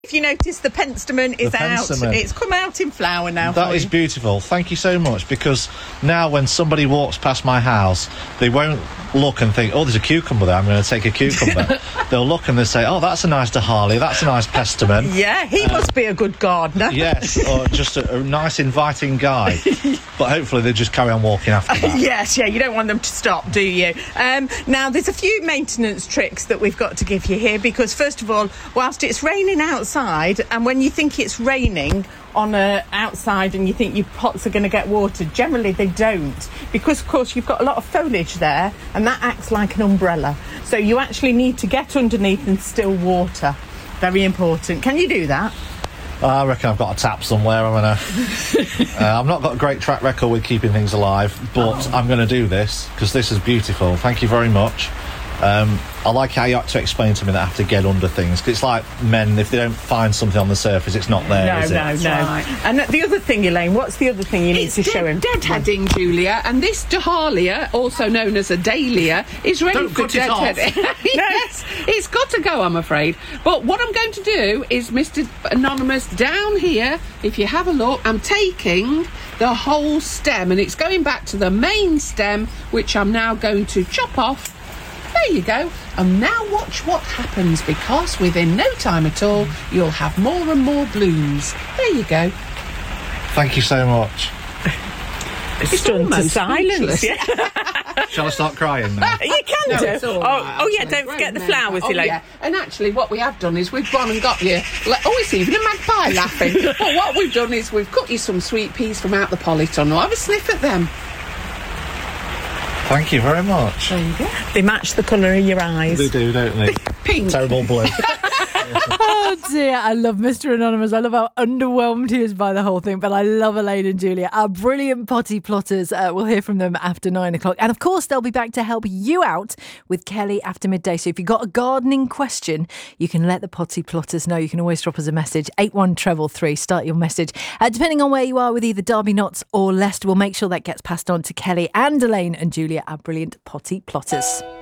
If you notice, the penstemon is out. It's come out in flower now. That is beautiful. Thank you so much, because now when somebody walks past my house, they won't look and think, oh, there's a cucumber there, I'm going to take a cucumber. They'll look and they'll say, oh, that's a nice Dahlia, that's a nice penstemon. Yeah, he must be a good gardener. Yes, or just a nice inviting guy. But hopefully they just carry on walking after that. Yes, yeah, you don't want them to stop, do you? Now, there's a few maintenance tricks that we've got to give you here, because first of all, whilst it's raining outside, and when you think it's raining on outside and you think your pots are going to get watered, generally they don't, because of course you've got a lot of foliage there and that acts like an umbrella, so you actually need to get underneath and still water. Very important. Can you do that? I reckon I've got a tap somewhere. I've not got a great track record with keeping things alive, but I'm going to do this because this is beautiful. Thank you very much. I like how you have to explain to me that I have to get under things. 'Cause it's like men, if they don't find something on the surface, it's not there, is it? No. Right. And the other thing, Elaine, what's the other thing you need to show him? Deadheading, Julia, and this Dahlia, also known as a dahlia, is ready for deadheading. Yes, it's got to go, I'm afraid. But what I'm going to do is, Mr. Anonymous, down here, if you have a look, I'm taking the whole stem, and it's going back to the main stem, which I'm now going to chop off. There you go. And now watch what happens, because within no time at all, you'll have more and more blooms. There you go. Thank you so much. It's stunned to silence. Yeah. Shall I start crying now? You can do. It's all right, Oh yeah, don't forget the flowers, Elaine. Yeah. And actually, what we have done is we've gone and got you. It's even a magpie laughing. But what we've done is we've cut you some sweet peas from out the polytunnel. Have a sniff at them. Thank you very much. There you go. They match the colour of your eyes. They do, don't they? Pink. Terrible blue. Oh dear, I love Mr. Anonymous. I love how underwhelmed he is by the whole thing, but I love Elaine and Julia, our brilliant potty plotters. We'll hear from them after 9 o'clock. And of course, they'll be back to help you out with Kelly after midday. So if you've got a gardening question, you can let the potty plotters know. You can always drop us a message, 81333. Start your message. Depending on where you are with either Derby Notts or Leicester, we'll make sure that gets passed on to Kelly and Elaine and Julia, our brilliant potty plotters.